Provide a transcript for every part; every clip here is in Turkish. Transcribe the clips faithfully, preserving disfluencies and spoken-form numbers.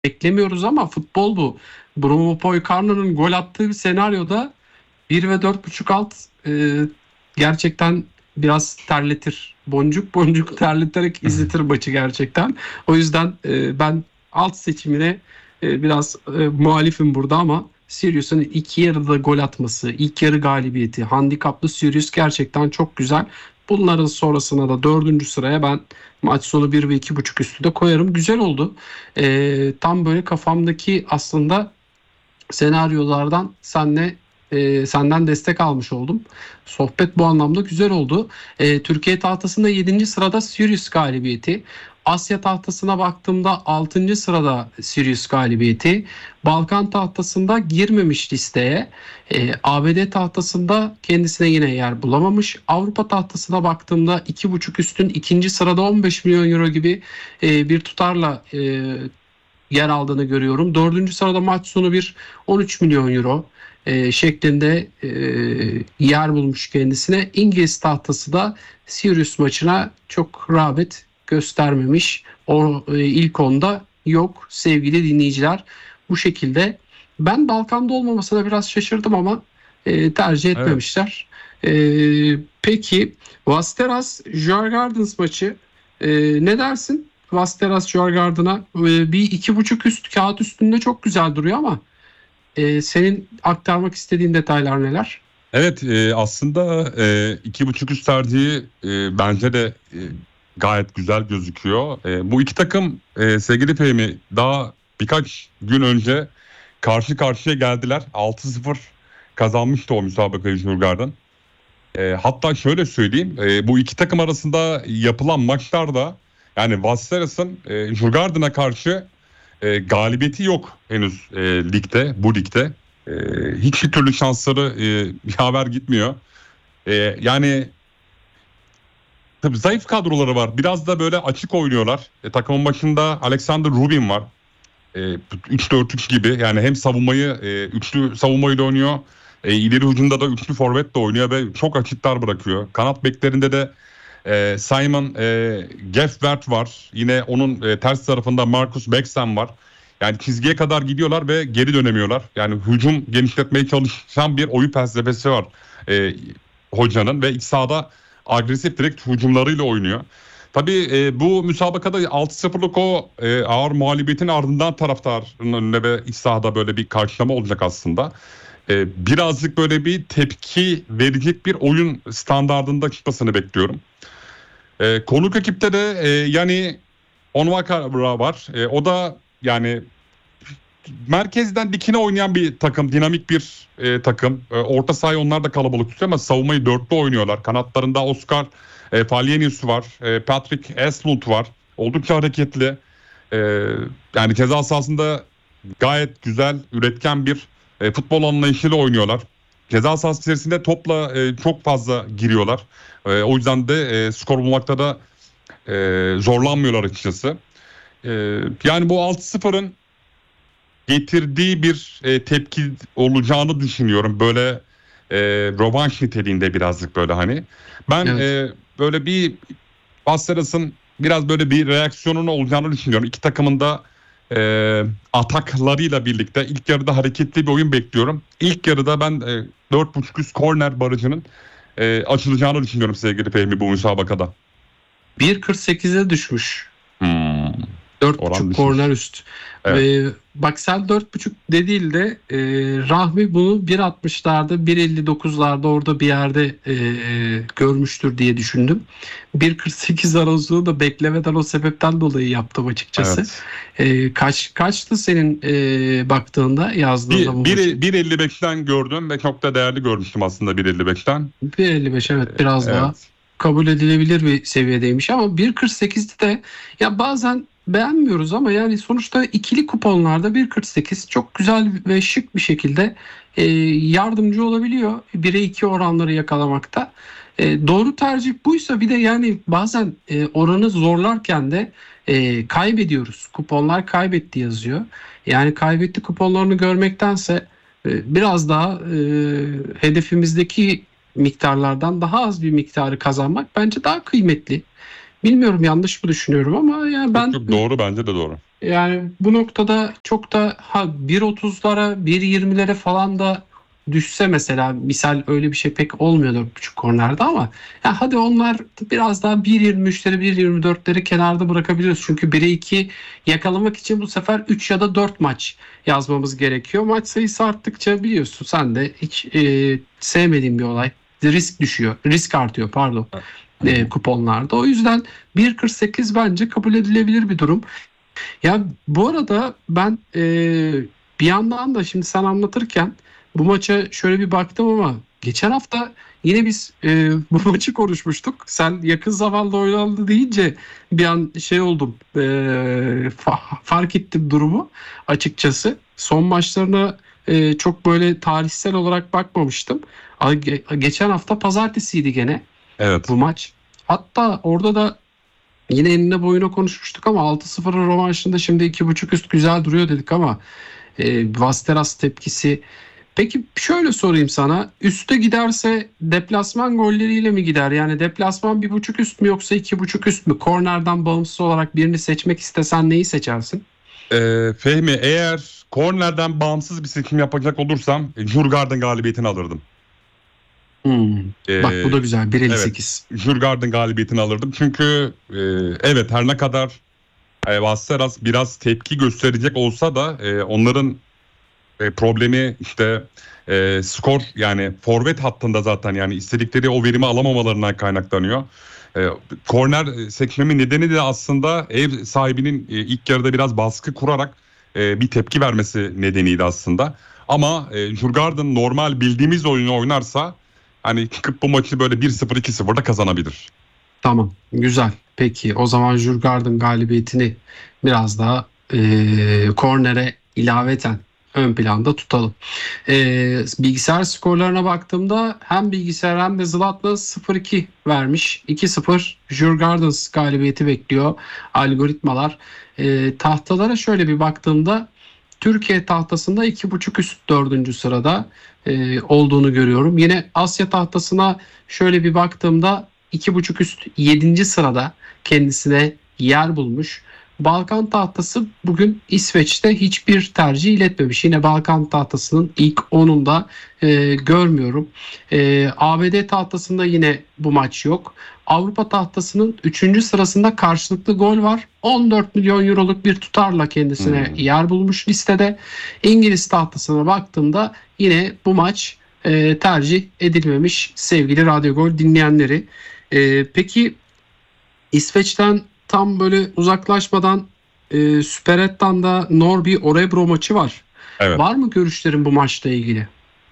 beklemiyoruz ama futbol bu. Bruno Poicarno'nun gol attığı bir senaryoda bir ve dört buçuk alt e, gerçekten biraz terletir. Boncuk boncuk terleterek izletir maçı gerçekten. O yüzden e, ben alt seçimine e, biraz e, muhalifim burada ama Sirius'un iki yarıda gol atması, ilk yarı galibiyeti, handikaplı Sirius gerçekten çok güzel. Bunların sonrasına da dördüncü sıraya ben maç sonu bir ve iki buçuk üstü de koyarım. Güzel oldu. E, tam böyle kafamdaki aslında senaryolardan senle e, senden destek almış oldum. Sohbet bu anlamda güzel oldu. E, Türkiye tahtasında yedinci sırada Sirius galibiyeti. Asya tahtasına baktığımda altıncı sırada Sirius galibiyeti. Balkan tahtasında girmemiş listeye. E, A B D tahtasında kendisine yine yer bulamamış. Avrupa tahtasına baktığımda iki buçuk üstün ikinci sırada on beş milyon euro gibi e, bir tutarla e, yer aldığını görüyorum. Dördüncü sırada maç sonu bir on üç milyon euro e, şeklinde e, yer bulmuş kendisine. İngiliz tahtası da Sirius maçına çok rağbet göstermemiş. O e, ilk onda yok sevgili dinleyiciler. Bu şekilde ben Balkan'da olmamasına biraz şaşırdım ama e, tercih Evet. etmemişler. E, peki Vasteras Djurgårdens maçı e, ne dersin? Vasteras Djurgården'a e, bir iki buçuk üst kağıt üstünde çok güzel duruyor ama e, senin aktarmak istediğin detaylar neler? Evet, e, aslında e, iki buçuk üst tercihi e, bence de e, gayet güzel gözüküyor. E, bu iki takım e, sevgili Fehmi daha birkaç gün önce karşı karşıya geldiler. altı sıfır kazanmıştı o müsabakayı Djurgården. E, hatta şöyle söyleyeyim, e, bu iki takım arasında yapılan maçlarda yani Vasteras'ın e, Djurgården'a karşı e, galibiyeti yok henüz e, ligde, bu ligde. E, hiçbir türlü şansları e, yaver gitmiyor. E, yani tabii zayıf kadroları var. Biraz da böyle açık oynuyorlar. E, takımın başında Alexander Rubin var. E, üç dört üç gibi yani hem savunmayı e, üçlü savunmayla oynuyor. E, ileri hücumda da üçlü forvet de oynuyor ve çok açıklar bırakıyor. Kanat beklerinde de e, Simon e, Gefvert var. Yine onun e, ters tarafında Marcus Becksen var. Yani çizgiye kadar gidiyorlar ve geri dönemiyorlar. Yani hücum genişletmeye çalışan bir oyun felsefesi var e, hocanın ve iç sahada agresif direkt hücumlarıyla oynuyor. Tabii e, bu müsabakada altı sıfırlık o e, ağır mağlubiyetin ardından taraftarın önüne ve iç sahada böyle bir karşılama olacak aslında. E, birazcık böyle bir tepki verecek bir oyun standardında çıkmasını bekliyorum. E, konuk ekipte de e, yani Onvakara var. E, o da yani merkezden dikine oynayan bir takım, dinamik bir e, takım. E, orta sahayı onlar da kalabalık tutuyor ama savunmayı dörtlü oynuyorlar. Kanatlarında Oscar e, Palyenius var, e, Patrick Esmund var. Oldukça hareketli. E, yani ceza sahasında gayet güzel, üretken bir e, futbol anlayışıyla oynuyorlar. Ceza sahası içerisinde topla e, çok fazla giriyorlar. E, o yüzden de e, skor bulmakta da e, zorlanmıyorlar açıkçası. E, yani bu altı sıfırın getirdiği bir e, tepki olacağını düşünüyorum. Böyle e, rövanş niteliğinde birazcık böyle hani. Ben Evet. e, böyle bir Astaras'ın biraz böyle bir reaksiyonun olacağını düşünüyorum. İki takımın da e, ataklarıyla birlikte ilk yarıda hareketli bir oyun bekliyorum. İlk yarıda ben e, dört buçuk üst korner barajının e, açılacağını düşünüyorum sevgili Fehmi bu müsabakada. bir kırk sekize düşmüş. Hmm, oran dört buçuk korner düşmüş. üst. Evet. Ve bak sen dört buçuk de değil de e, Rahmi bunu bir altmışlarda bir elli dokuzlarda orada bir yerde e, görmüştür diye düşündüm. bir kırk sekiz aralığını da beklemeden o sebepten dolayı yaptım açıkçası. Evet. E, kaç kaçtı senin e, baktığında yazdığında bu Bir, maçı? bir, bir elli beşten gördüm ve çok da değerli görmüştüm aslında bir elli beşten. bir elli beş evet biraz daha Evet. kabul edilebilir bir seviyedeymiş ama bir kırk sekizde de ya bazen beğenmiyoruz ama yani sonuçta ikili kuponlarda bir kırk sekiz çok güzel ve şık bir şekilde e, yardımcı olabiliyor bire iki oranları yakalamakta. E, doğru tercih buysa bir de yani bazen e, oranı zorlarken de e, kaybediyoruz. Kuponlar kaybetti yazıyor. Yani kaybetti kuponlarını görmektense e, biraz daha e, hedefimizdeki miktarlardan daha az bir miktarı kazanmak bence daha kıymetli. Bilmiyorum yanlış mı düşünüyorum ama yani Çok ben çok doğru, bence de doğru. Yani bu noktada çok da ha bir otuzlara bir yirmilere falan da düşse mesela, misal öyle bir şey pek olmuyor dört buçuk kornerde, ama ya hadi onlar biraz daha bir yirmi üçleri bir yirmi dörtleri kenarda bırakabiliriz. Çünkü bire iki yakalamak için bu sefer üç ya da dört maç yazmamız gerekiyor. Maç sayısı arttıkça biliyorsun sen de, hiç e, sevmediğim bir olay. Risk düşüyor. Risk artıyor, pardon. E, kuponlarda. O yüzden bir kırk sekiz bence kabul edilebilir bir durum. Ya bu arada ben e, bir yandan da şimdi sen anlatırken bu maça şöyle bir baktım, ama geçen hafta yine biz e, bu maçı konuşmuştuk. Sen yakın zamanda oynandı deyince bir an şey oldum, e, fa- fark ettim durumu açıkçası. Son maçlarına e, çok böyle tarihsel olarak bakmamıştım. A- ge- Geçen hafta pazartesiydi gene Evet. bu maç. Hatta orada da yine enine boyuna konuşmuştuk, ama altı sıfırın rövanşında şimdi iki buçuk üst güzel duruyor dedik, ama e, Vasteras tepkisi. Peki şöyle sorayım sana. Üste giderse deplasman golleriyle mi gider? Yani deplasman bir buçuk üst mü yoksa iki buçuk üst mü? Kornerden bağımsız olarak birini seçmek istesen neyi seçersin? Ee, Fehmi, eğer kornerden bağımsız bir seçim yapacak olursam e, Djurgården galibiyetini alırdım. Hmm. Bak bu Ee, da güzel. bir elli evet, sekiz. Djurgården galibiyetini alırdım. Çünkü e, evet, her ne kadar e, Vasteras biraz tepki gösterecek olsa da e, onların e, problemi işte e, skor, yani forvet hattında zaten, yani istedikleri o verimi alamamalarından kaynaklanıyor. E, korner seçmemin nedeni de aslında ev sahibinin e, ilk yarıda biraz baskı kurarak e, bir tepki vermesi nedeniydi aslında. Ama e, Djurgården normal bildiğimiz oyunu oynarsa hani çıkıp bu maçı böyle bir sıfır iki sıfır da kazanabilir. Tamam. Güzel. Peki o zaman Jurgard'ın galibiyetini biraz daha e, kornere ilaveten ön planda tutalım. E, bilgisayar skorlarına baktığımda hem bilgisayar hem de Zlatan sıfır iki vermiş. iki sıfır Jurgardens galibiyeti bekliyor algoritmalar. E, tahtalara şöyle bir baktığımda Türkiye tahtasında iki buçuk üst dördüncü sırada e, olduğunu görüyorum. Yine Asya tahtasına şöyle bir baktığımda iki buçuk üst yedinci sırada kendisine yer bulmuş. Balkan tahtası bugün İsveç'te hiçbir tercih iletmemiş. Yine Balkan tahtasının ilk onunda e, görmüyorum. E, A B D tahtasında yine bu maç yok. Avrupa tahtasının üçüncü sırasında karşılıklı gol var. on dört milyon euroluk bir tutarla kendisine Hmm. yer bulmuş listede. İngiliz tahtasına baktığımda yine bu maç e, tercih edilmemiş sevgili Radyo Gol dinleyenleri. E, peki İsveç'ten tam böyle uzaklaşmadan e, Süper Ettan'da Norby Orebro maçı var. Evet. Var mı görüşlerin bu maçla ilgili?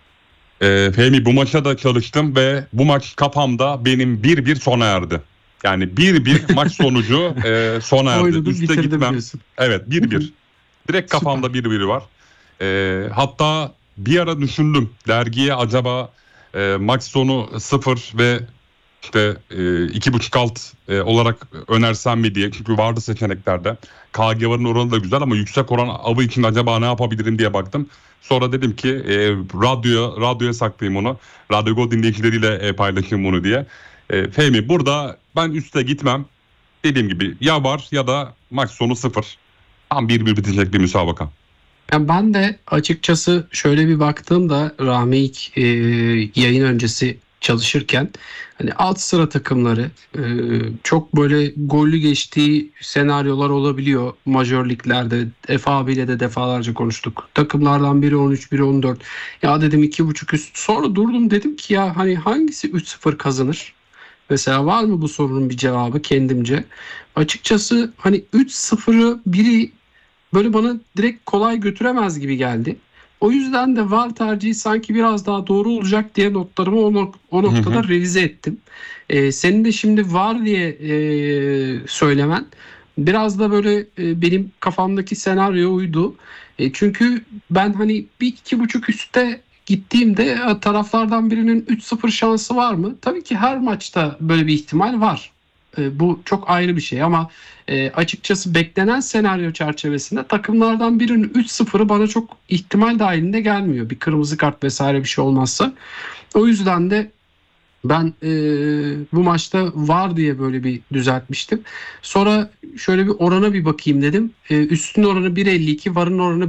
Ee, Fehmi, bu maça da çalıştım ve bu maç kafamda benim bir bir sona erdi. Yani bir bir maç sonucu e, sona erdi. Oynadım Üste bitirdim gitmem. diyorsun. Evet, bir bir. Direkt kafamda bir bir var. Ee, hatta bir ara düşündüm. Dergiye acaba e, maç sonu sıfır ve işte e, iki buçuk alt e, olarak önersem mi diye. Çünkü vardı seçeneklerde. K G V'nin oranı da güzel ama yüksek oran avı için acaba ne yapabilirim diye baktım. Sonra dedim ki e, radyoya radyoya saklayayım onu. Radyo Gol dinleyicileriyle e, paylaşayım bunu diye. E, Fehmi, burada ben üste gitmem. Dediğim gibi ya var ya da maç sonu sıfır. Tam bir bir bitecek bir müsabaka. Yani ben de açıkçası şöyle bir baktığımda Rahmi ilk e, yayın öncesi çalışırken hani alt sıra takımları e, çok böyle gollü geçtiği senaryolar olabiliyor. Majör liglerde Efe abiyle de defalarca konuştuk. Takımlardan biri on üç, biri on dört. Ya dedim iki buçuk üst. Sonra durdum, dedim ki ya hani hangisi üç sıfır kazanır? Mesela var mı bu sorunun bir cevabı kendimce? Açıkçası hani üç sıfırı biri böyle bana direkt kolay götüremez gibi geldi. O yüzden de VAR tercihi sanki biraz daha doğru olacak diye notlarımı o, nok- o noktada revize ettim. Ee, senin de şimdi VAR diye e, söylemen biraz da böyle e, benim kafamdaki senaryo uydu. E, çünkü ben hani bir iki buçuk üstte gittiğimde e, taraflardan birinin üç sıfır şansı var mı? Tabii ki her maçta böyle bir ihtimal var. E, bu çok ayrı bir şey, ama e, açıkçası beklenen senaryo çerçevesinde takımlardan birinin üç sıfırı bana çok ihtimal dahilinde gelmiyor. Bir kırmızı kart vesaire bir şey olmazsa. O yüzden de Ben e, bu maçta var diye böyle bir düzeltmiştim. Sonra şöyle bir orana bir bakayım dedim. E, üstün oranı bir elli iki, varın oranı